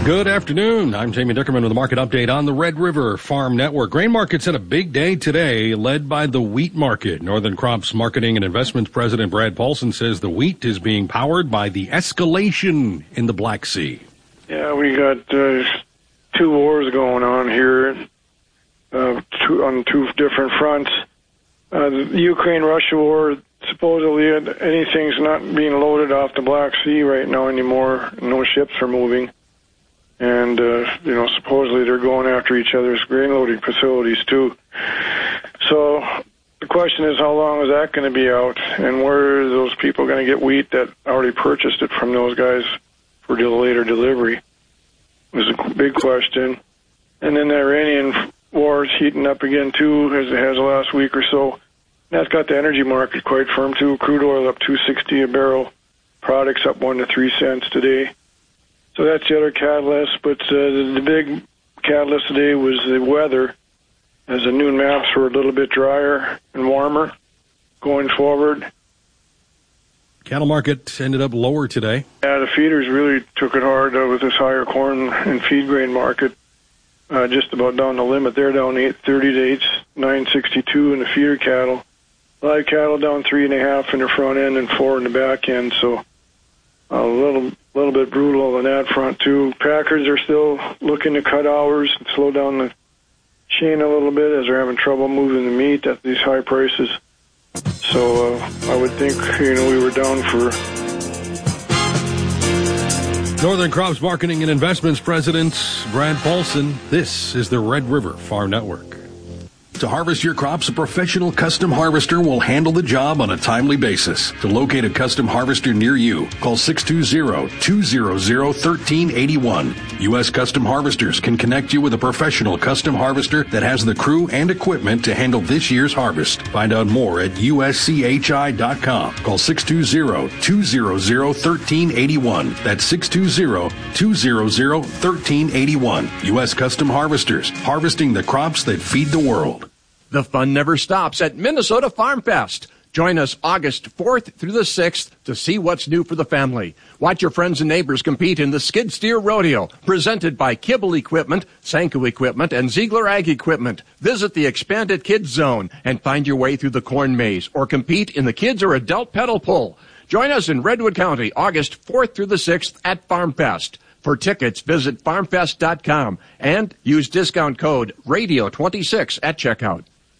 Good afternoon. I'm Jamie Dickerman with a market update on the Red River Farm Network. Grain markets had a big day today, led by the wheat market. Northern Crops Marketing and Investments President Brad Paulson says the wheat is being powered by the escalation in the Black Sea. Yeah, we got two wars going on here on two different fronts. The Ukraine-Russia war, supposedly anything's not being loaded off the Black Sea right now anymore. No ships are moving. And, supposedly they're going after each other's grain loading facilities, too. So the question is, how long is that going to be out? And where are those people going to get wheat that already purchased it from those guys for later delivery? Is a big question. And then the Iranian war is heating up again, too, as it has the last week or so. That's got the energy market quite firm, too. Crude oil up $2.60 a barrel. Products up 1 to 3 cents today. So that's the other catalyst, but the big catalyst today was the weather, as the noon maps were a little bit drier and warmer going forward. Cattle market ended up lower today. Yeah, the feeders really took it hard with this higher corn and feed grain market, just about down the limit. They're down 8.30 to 9.62 in the feeder cattle. Live cattle down 3.5 in the front end and 4 in the back end, so a little bit brutal on that front, too. Packers are still looking to cut hours and slow down the chain a little bit as they're having trouble moving the meat at these high prices. So I would think, we were down for... Northern Crops Marketing and Investments President Brad Paulson. This is the Red River Farm Network. To harvest your crops, a professional custom harvester will handle the job on a timely basis. To locate a custom harvester near you, call 620-200-1381. U.S. Custom Harvesters can connect you with a professional custom harvester that has the crew and equipment to handle this year's harvest. Find out more at uschI.com. Call 620-200-1381. That's 620-200-1381. U.S. Custom Harvesters, harvesting the crops that feed the world. The fun never stops at Minnesota Farm Fest. Join us August 4th through the 6th to see what's new for the family. Watch your friends and neighbors compete in the Skid Steer Rodeo, presented by Kibble Equipment, Sanko Equipment, and Ziegler Ag Equipment. Visit the expanded Kids Zone and find your way through the corn maze, or compete in the kids or adult pedal pull. Join us in Redwood County, August 4th through the 6th at Farm Fest. For tickets, visit farmfest.com and use discount code RADIO26 at checkout.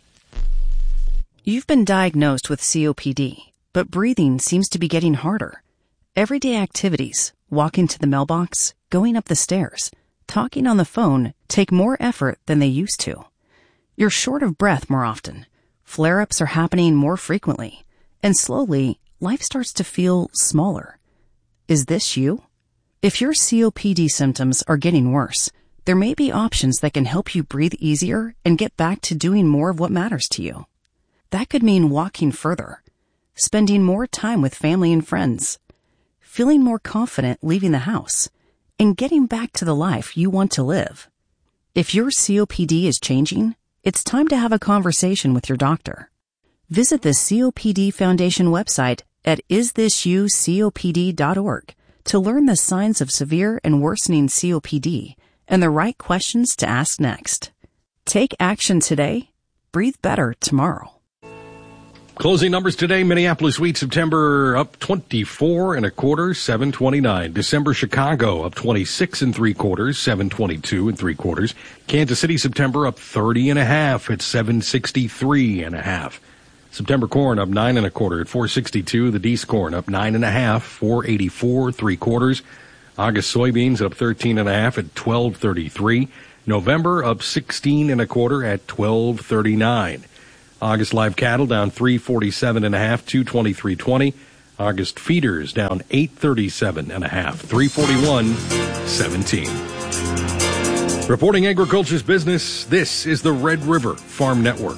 You've been diagnosed with COPD, but breathing seems to be getting harder. Everyday activities, walking to the mailbox, going up the stairs, talking on the phone take more effort than they used to. You're short of breath more often. Flare-ups are happening more frequently. And slowly, life starts to feel smaller. Is this you? If your COPD symptoms are getting worse, there may be options that can help you breathe easier and get back to doing more of what matters to you. That could mean walking further, spending more time with family and friends, feeling more confident leaving the house, and getting back to the life you want to live. If your COPD is changing, it's time to have a conversation with your doctor. Visit the COPD Foundation website at isthisyoucopd.org to learn the signs of severe and worsening COPD and the right questions to ask next. Take action today. Breathe better tomorrow. Closing numbers today, Minneapolis wheat September up 24 1/4, 7.29. December Chicago up 26 3/4, 7.22 3/4. Kansas City September up 30 1/2 at 7.63 1/2. September corn up 9 1/4 at 4.62. The Deese corn up 9 1/2, 4.84 3/4. August soybeans up 13 1/2 at 12.33. November up 16 1/4 at 12.39. August live cattle down 347 1/2, 223.20. August feeders down 837 1/2, 341.17. Reporting agriculture's business, this is the Red River Farm Network.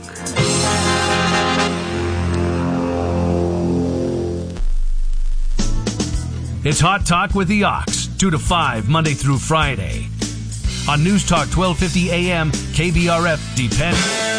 It's Hot Talk with the Ox, 2 to 5, Monday through Friday. On News Talk 1250 AM, KBRF, Depend.